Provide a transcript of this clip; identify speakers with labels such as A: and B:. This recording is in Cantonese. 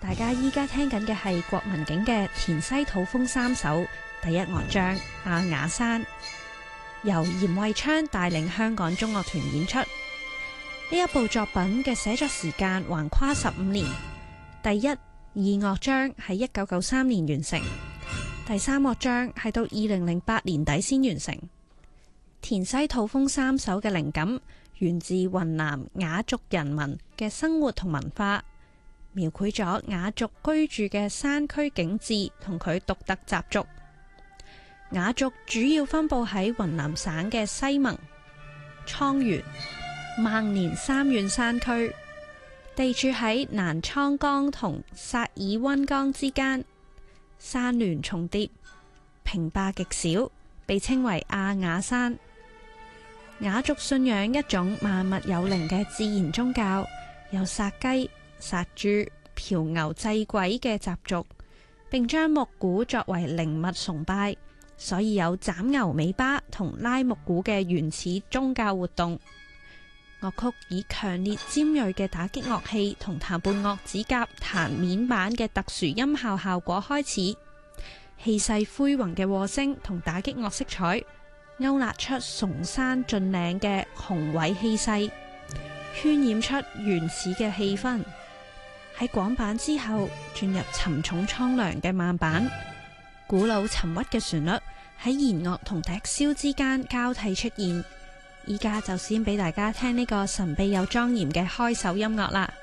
A: 大家依家聽緊嘅係郭文景嘅《田西土風三首》第一樂章《阿雅山》，由嚴慧昌帶領香港中樂團演出。呢一部作品嘅寫作時間橫跨15年，第一、二樂章喺1993年完成，第三樂章係到2008年底先完成。《田西土風三首》嘅靈感源自雲南佤族人民嘅生活同文化，描繪咗佤族居住嘅山區景緻同佢獨特習俗。佤族主要分布喺雲南省嘅西盟、蒼源、孟連三縣山區，地處喺瀾滄江同薩爾溫江之間，山巒重疊，坪壩極少，被稱為阿雅山。佤族信仰一種萬物有靈嘅自然宗教，有殺雞、殺豬、嫖牛祭鬼嘅習俗，並將木鼓作為靈物崇拜，所以有斬牛尾巴同拉木鼓嘅原始宗教活動。樂曲以強烈尖銳嘅打擊樂器同彈伴樂指甲彈面板嘅特殊音效效果開始，氣勢恢宏嘅和聲同打擊樂色彩勾勒出崇山峻嶺嘅雄偉氣勢，渲染出原始嘅氣氛。喺廣板之後轉入沉重蒼涼嘅慢板，古老沉鬱嘅旋律喺弦樂同笛簫之間交替出現。依家就先俾大家聽呢個神秘又莊嚴嘅開首音樂啦。